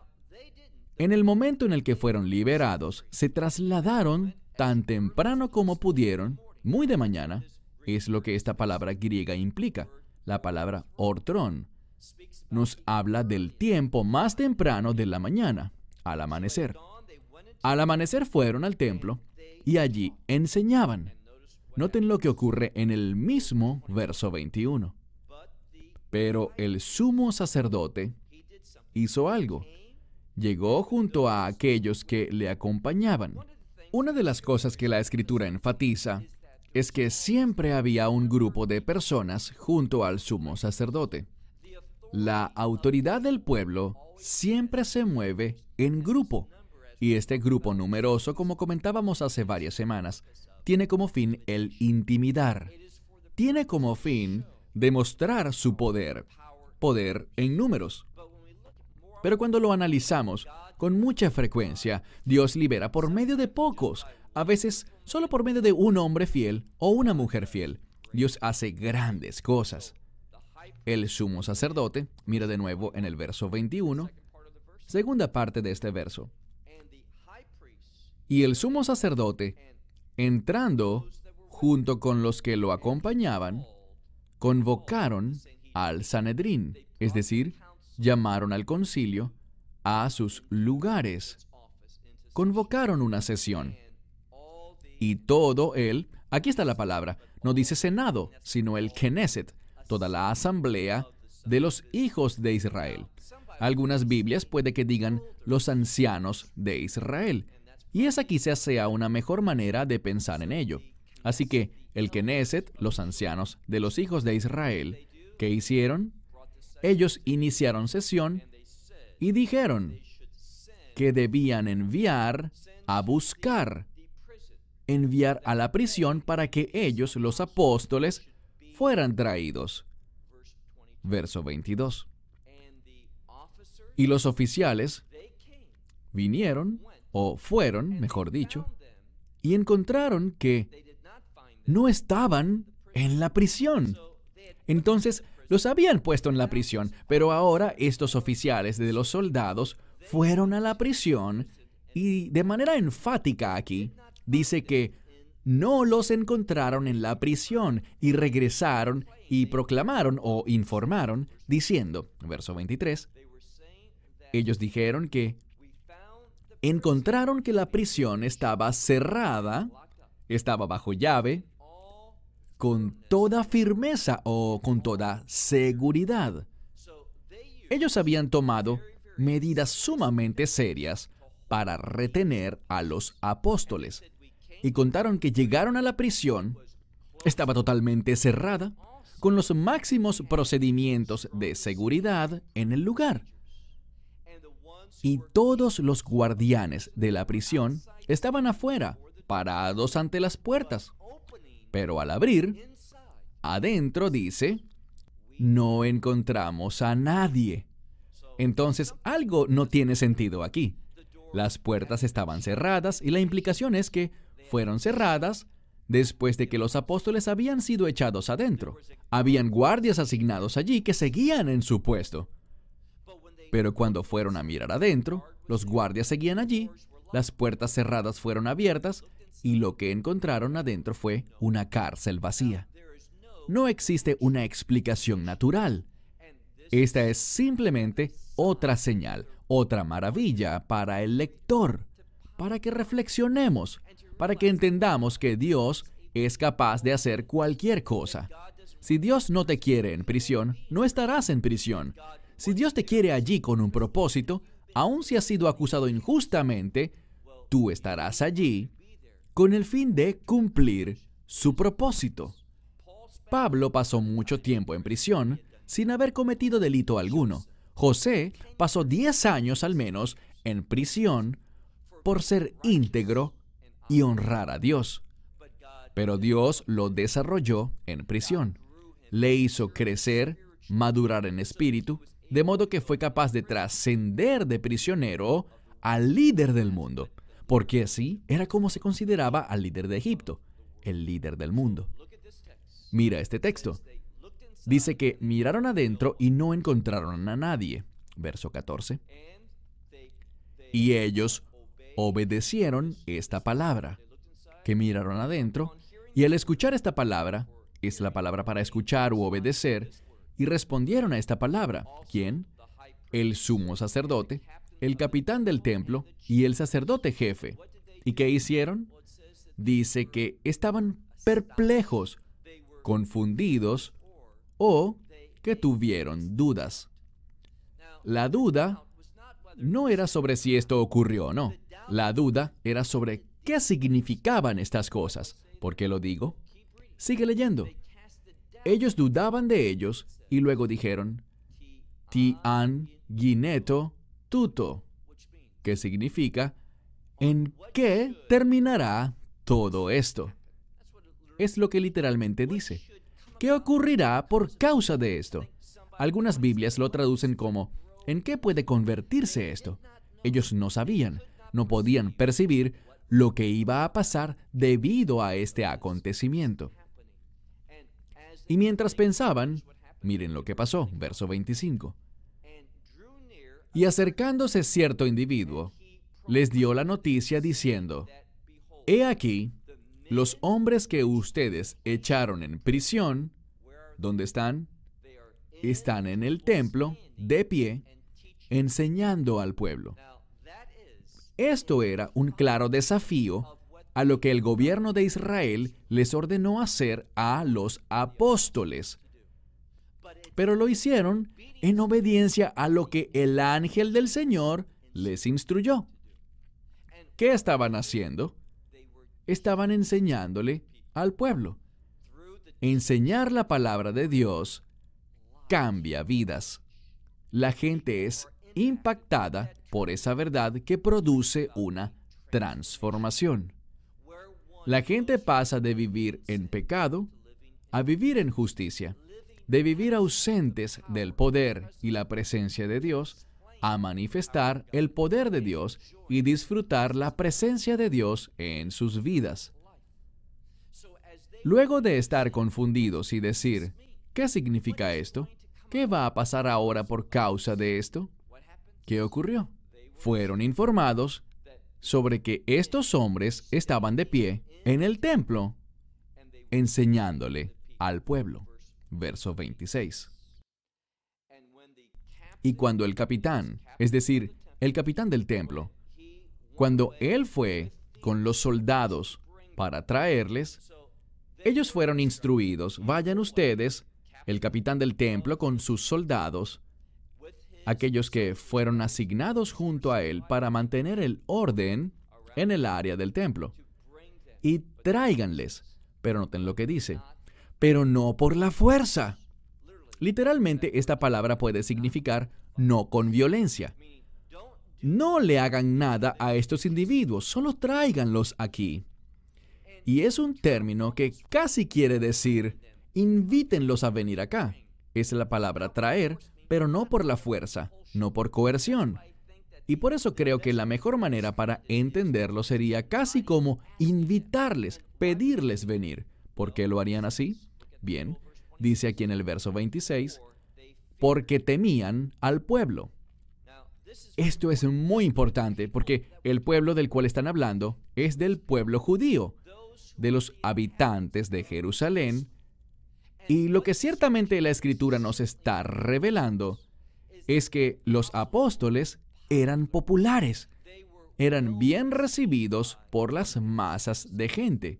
Speaker 1: En el momento en el que fueron liberados, se trasladaron tan temprano como pudieron, muy de mañana, es lo que esta palabra griega implica. La palabra ortrón nos habla del tiempo más temprano de la mañana, al amanecer. Al amanecer fueron al templo y allí enseñaban. Noten lo que ocurre en el mismo verso 21. Pero el sumo sacerdote hizo algo. Llegó junto a aquellos que le acompañaban. Una de las cosas que la Escritura enfatiza es que siempre había un grupo de personas junto al sumo sacerdote. La autoridad del pueblo siempre se mueve en grupo. Y este grupo numeroso, como comentábamos hace varias semanas, tiene como fin el intimidar. Tiene como fin demostrar su poder. Poder en números. Pero cuando lo analizamos, con mucha frecuencia, Dios libera por medio de pocos, a veces solo por medio de un hombre fiel o una mujer fiel. Dios hace grandes cosas. El sumo sacerdote, mira de nuevo en el verso 21, segunda parte de este verso. Y el sumo sacerdote, entrando junto con los que lo acompañaban, convocaron al Sanedrín, es decir, llamaron al concilio a sus lugares. Convocaron una sesión. Y todo aquí está la palabra, no dice Senado, sino el Knesset, toda la asamblea de los hijos de Israel. Algunas Biblias puede que digan los ancianos de Israel. Y esa quizás sea una mejor manera de pensar en ello. Así que el Knesset, los ancianos de los hijos de Israel, ¿qué hicieron? Ellos iniciaron sesión y dijeron que debían enviar a buscar, enviar a la prisión para que ellos, los apóstoles, fueran traídos. Verso 22. Y los oficiales vinieron, o fueron, mejor dicho, y encontraron que no estaban en la prisión. Entonces, los habían puesto en la prisión, pero ahora estos oficiales de los soldados fueron a la prisión y de manera enfática aquí dice que no los encontraron en la prisión y regresaron y proclamaron o informaron diciendo, verso 23, ellos dijeron que encontraron que la prisión estaba cerrada, estaba bajo llave, con toda firmeza o con toda seguridad. Ellos habían tomado medidas sumamente serias para retener a los apóstoles y contaron que llegaron a la prisión, estaba totalmente cerrada, con los máximos procedimientos de seguridad en el lugar. Y todos los guardianes de la prisión estaban afuera, parados ante las puertas. Pero al abrir, adentro dice, no encontramos a nadie. Entonces, algo no tiene sentido aquí. Las puertas estaban cerradas y la implicación es que fueron cerradas después de que los apóstoles habían sido echados adentro. Habían guardias asignados allí que seguían en su puesto. Pero cuando fueron a mirar adentro, los guardias seguían allí, las puertas cerradas fueron abiertas y lo que encontraron adentro fue una cárcel vacía. No existe una explicación natural. Esta es simplemente otra señal, otra maravilla para el lector, para que reflexionemos, para que entendamos que Dios es capaz de hacer cualquier cosa. Si Dios no te quiere en prisión, no estarás en prisión. Si Dios te quiere allí con un propósito, aun si has sido acusado injustamente, tú estarás allí con el fin de cumplir su propósito. Pablo pasó mucho tiempo en prisión sin haber cometido delito alguno. José pasó 10 años al menos en prisión por ser íntegro y honrar a Dios. Pero Dios lo desarrolló en prisión. Le hizo crecer, madurar en espíritu, de modo que fue capaz de trascender de prisionero al líder del mundo, porque así era como se consideraba al líder de Egipto, el líder del mundo. Mira este texto. Dice que miraron adentro y no encontraron a nadie. Verso 14. Y ellos obedecieron esta palabra, que miraron adentro, y al escuchar esta palabra, es la palabra para escuchar u obedecer, y respondieron a esta palabra. ¿Quién? El sumo sacerdote, el capitán del templo y el sacerdote jefe. ¿Y qué hicieron? Dice que estaban perplejos, confundidos o que tuvieron dudas. La duda no era sobre si esto ocurrió o no. La duda era sobre qué significaban estas cosas. ¿Por qué lo digo? Sigue leyendo. Ellos dudaban de ellos y luego dijeron, ti an gineto tuto, que significa, ¿en qué terminará todo esto? Es lo que literalmente dice. ¿Qué ocurrirá por causa de esto? Algunas Biblias lo traducen como, ¿en qué puede convertirse esto? Ellos no sabían, no podían percibir lo que iba a pasar debido a este acontecimiento. Y mientras pensaban, miren lo que pasó, verso 25. Y acercándose cierto individuo, les dio la noticia diciendo, he aquí, los hombres que ustedes echaron en prisión, ¿dónde están? Están en el templo, de pie, enseñando al pueblo. Esto era un claro desafío a lo que el gobierno de Israel les ordenó hacer a los apóstoles. Pero lo hicieron en obediencia a lo que el ángel del Señor les instruyó. ¿Qué estaban haciendo? Estaban enseñándole al pueblo. Enseñar la palabra de Dios cambia vidas. La gente es impactada por esa verdad que produce una transformación. La gente pasa de vivir en pecado a vivir en justicia, de vivir ausentes del poder y la presencia de Dios a manifestar el poder de Dios y disfrutar la presencia de Dios en sus vidas. Luego de estar confundidos y decir, ¿qué significa esto? ¿Qué va a pasar ahora por causa de esto? ¿Qué ocurrió? Fueron informados sobre que estos hombres estaban de pie en el templo, enseñándole al pueblo. Verso 26. Y cuando el capitán, es decir, el capitán del templo, cuando él fue con los soldados para traerles, ellos fueron instruidos, vayan ustedes, el capitán del templo con sus soldados, aquellos que fueron asignados junto a él para mantener el orden en el área del templo, y tráiganles. Pero noten lo que dice, pero no por la fuerza. Literalmente, esta palabra puede significar no con violencia. No le hagan nada a estos individuos, solo tráiganlos aquí. Y es un término que casi quiere decir, invítenlos a venir acá. Es la palabra traer, pero no por la fuerza, no por coerción. Y por eso creo que la mejor manera para entenderlo sería casi como invitarles, pedirles venir. ¿Por qué lo harían así? Bien, dice aquí en el verso 26, porque temían al pueblo. Esto es muy importante porque el pueblo del cual están hablando es del pueblo judío, de los habitantes de Jerusalén. Y lo que ciertamente la Escritura nos está revelando es que los apóstoles eran populares, eran bien recibidos por las masas de gente.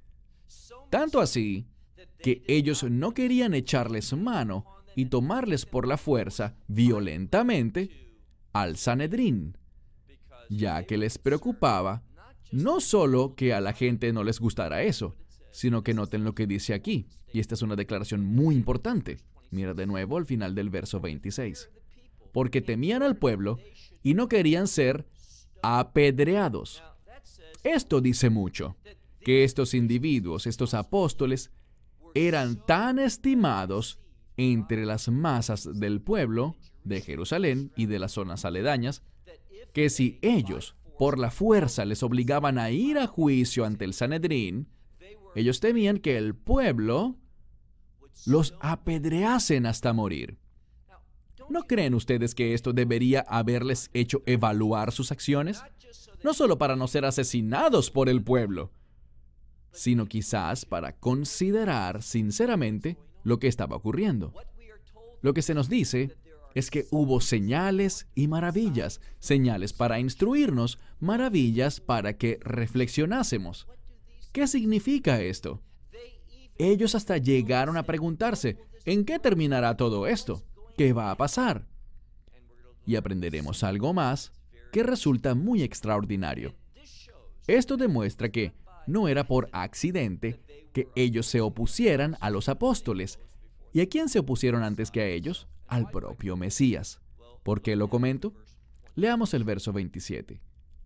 Speaker 1: Tanto así que ellos no querían echarles mano y tomarles por la fuerza violentamente al Sanedrín, ya que les preocupaba no solo que a la gente no les gustara eso, sino que noten lo que dice aquí, y esta es una declaración muy importante. Mira de nuevo al final del verso 26. Porque temían al pueblo y no querían ser apedreados. Esto dice mucho, que estos individuos, estos apóstoles, eran tan estimados entre las masas del pueblo de Jerusalén y de las zonas aledañas, que si ellos, por la fuerza, les obligaban a ir a juicio ante el Sanedrín, ellos temían que el pueblo los apedreasen hasta morir. ¿No creen ustedes que esto debería haberles hecho evaluar sus acciones? No solo para no ser asesinados por el pueblo, sino quizás para considerar sinceramente lo que estaba ocurriendo. Lo que se nos dice es que hubo señales y maravillas, señales para instruirnos, maravillas para que reflexionásemos. ¿Qué significa esto? Ellos hasta llegaron a preguntarse, ¿en qué terminará todo esto? ¿Qué va a pasar? Y aprenderemos algo más que resulta muy extraordinario. Esto demuestra que no era por accidente que ellos se opusieran a los apóstoles. ¿Y a quién se opusieron antes que a ellos? Al propio Mesías. ¿Por qué lo comento? Leamos el verso 27.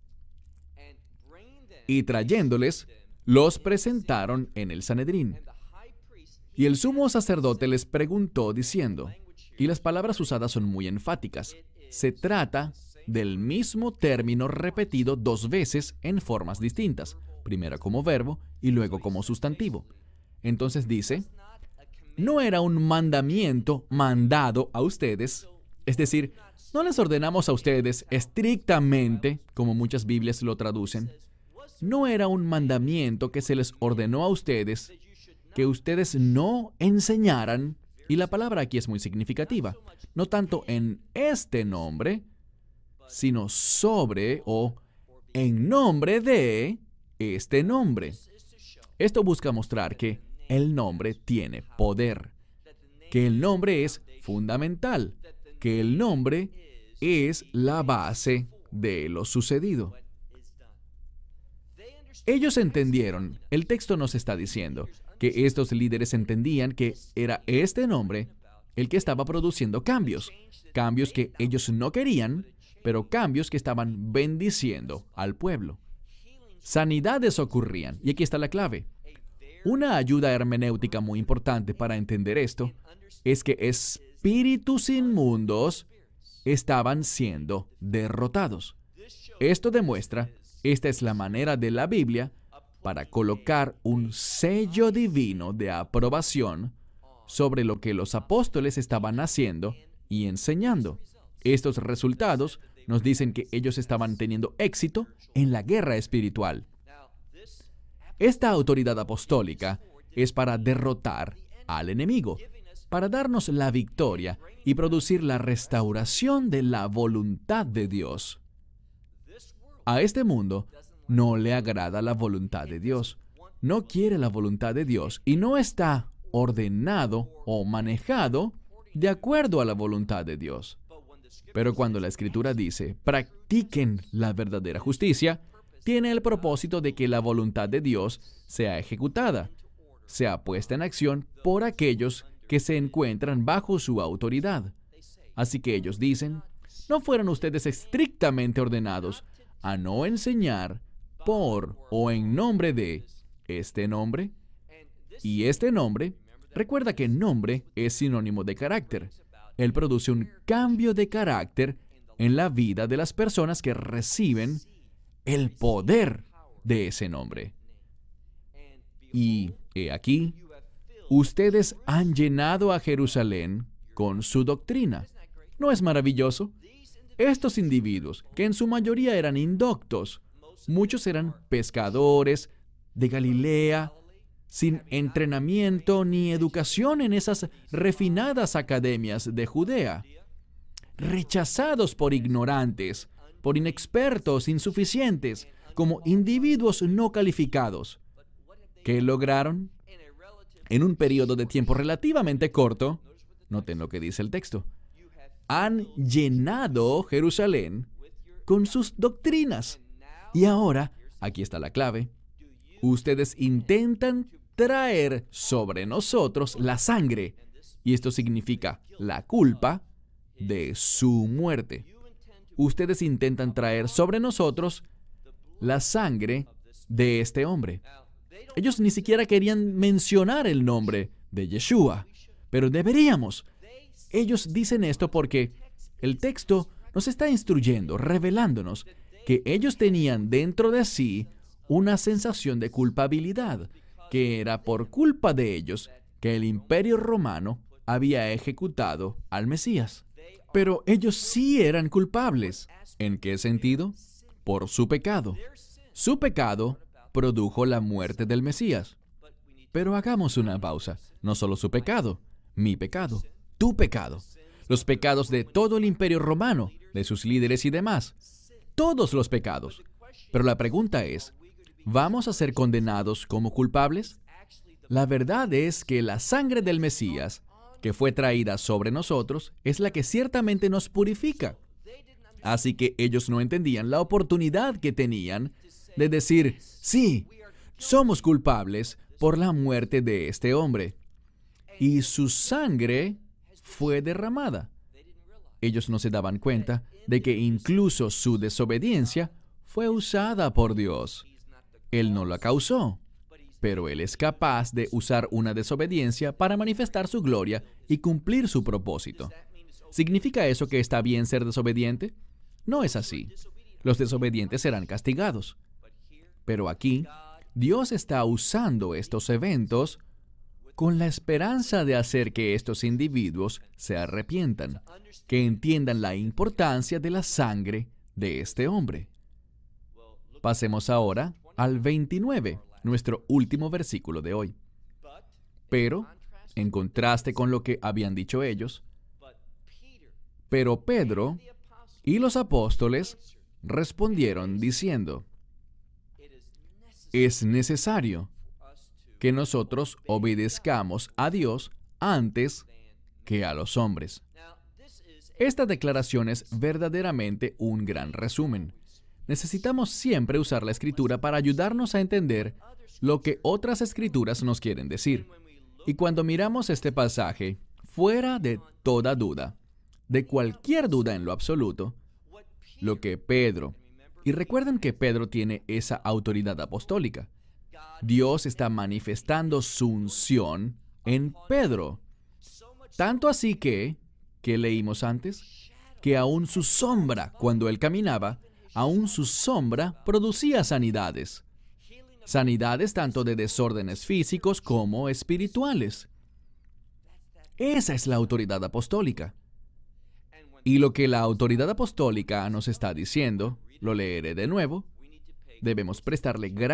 Speaker 1: Y trayéndoles, los presentaron en el Sanedrín. Y el sumo sacerdote les preguntó diciendo, y las palabras usadas son muy enfáticas, se trata del mismo término repetido dos veces en formas distintas, primero como verbo y luego como sustantivo. Entonces dice, no era un mandamiento mandado a ustedes, es decir, no les ordenamos a ustedes estrictamente, como muchas Biblias lo traducen. No era un mandamiento que se les ordenó a ustedes, que ustedes no enseñaran, y la palabra aquí es muy significativa, no tanto en este nombre, sino sobre o en nombre de este nombre. Esto busca mostrar que el nombre tiene poder, que el nombre es fundamental, que el nombre es la base de lo sucedido. Ellos entendieron, el texto nos está diciendo, que estos líderes entendían que era este nombre el que estaba produciendo cambios, cambios que ellos no querían, pero cambios que estaban bendiciendo al pueblo. Sanidades ocurrían, y aquí está la clave. Una ayuda hermenéutica muy importante para entender esto es que espíritus inmundos estaban siendo derrotados. Esto demuestra, esta es la manera de la Biblia para colocar un sello divino de aprobación sobre lo que los apóstoles estaban haciendo y enseñando. Estos resultados nos dicen que ellos estaban teniendo éxito en la guerra espiritual. Esta autoridad apostólica es para derrotar al enemigo, para darnos la victoria y producir la restauración de la voluntad de Dios. A este mundo no le agrada la voluntad de Dios, no quiere la voluntad de Dios y no está ordenado o manejado de acuerdo a la voluntad de Dios. Pero cuando la Escritura dice, practiquen la verdadera justicia, tiene el propósito de que la voluntad de Dios sea ejecutada, sea puesta en acción por aquellos que se encuentran bajo su autoridad. Así que ellos dicen, no fueron ustedes estrictamente ordenados a no enseñar por o en nombre de este nombre. Y este nombre, recuerda que nombre es sinónimo de carácter. Él produce un cambio de carácter en la vida de las personas que reciben el poder de ese nombre. Y he aquí, ustedes han llenado a Jerusalén con su doctrina. ¿No es maravilloso? Estos individuos, que en su mayoría eran indoctos, muchos eran pescadores de Galilea, sin entrenamiento ni educación en esas refinadas academias de Judea, rechazados por ignorantes, por inexpertos, insuficientes, como individuos no calificados. ¿Qué lograron? En un periodo de tiempo relativamente corto, noten lo que dice el texto, han llenado Jerusalén con sus doctrinas. Y ahora, aquí está la clave, ustedes intentan traer sobre nosotros la sangre, y esto significa la culpa de su muerte. Ustedes intentan traer sobre nosotros la sangre de este hombre. Ellos ni siquiera querían mencionar el nombre de Yeshua, pero deberíamos. Ellos dicen esto porque el texto nos está instruyendo, revelándonos que ellos tenían dentro de sí una sensación de culpabilidad, que era por culpa de ellos que el Imperio Romano había ejecutado al Mesías. Pero ellos sí eran culpables. ¿En qué sentido? Por su pecado. Su pecado produjo la muerte del Mesías. Pero hagamos una pausa. No solo su pecado, mi pecado, tu pecado, los pecados de todo el Imperio Romano, de sus líderes y demás. Todos los pecados. Pero la pregunta es, ¿vamos a ser condenados como culpables? La verdad es que la sangre del Mesías, que fue traída sobre nosotros, es la que ciertamente nos purifica. Así que ellos no entendían la oportunidad que tenían de decir, sí, somos culpables por la muerte de este hombre. Y su sangre fue derramada. Ellos no se daban cuenta de que incluso su desobediencia fue usada por Dios. Él no la causó, pero Él es capaz de usar una desobediencia para manifestar su gloria y cumplir su propósito. ¿Significa eso que está bien ser desobediente? No es así. Los desobedientes serán castigados. Pero aquí, Dios está usando estos eventos con la esperanza de hacer que estos individuos se arrepientan, que entiendan la importancia de la sangre de este hombre. Pasemos ahora al 29, nuestro último versículo de hoy. Pero, en contraste con lo que habían dicho ellos, pero Pedro y los apóstoles respondieron diciendo, es necesario que nosotros obedezcamos a Dios antes que a los hombres. Esta declaración es verdaderamente un gran resumen. Necesitamos siempre usar la Escritura para ayudarnos a entender lo que otras Escrituras nos quieren decir. Y cuando miramos este pasaje, fuera de toda duda, de cualquier duda en lo absoluto, lo que Pedro, y recuerden que Pedro tiene esa autoridad apostólica, Dios está manifestando su unción en Pedro. Tanto así que, ¿qué leímos antes? que aún su sombra, cuando Él caminaba, aún su sombra producía sanidades. Sanidades tanto de desórdenes físicos como espirituales. Esa es la autoridad apostólica. Y lo que la autoridad apostólica nos está diciendo, lo leeré de nuevo, debemos prestarle gran